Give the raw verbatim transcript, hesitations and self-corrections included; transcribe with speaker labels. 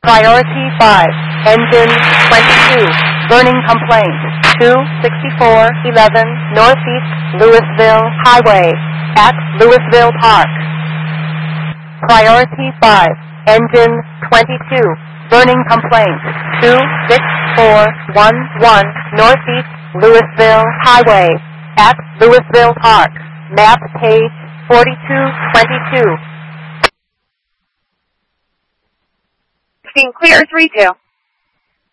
Speaker 1: Priority five, engine twenty-two, burning complaint, two sixty-four eleven Northeast Louisville Highway, at Louisville Park. Priority five, engine twenty-two, burning complaint, two six four one one Northeast Louisville Highway, at Louisville Park, map page forty-two twenty-two.
Speaker 2: Clear as retail.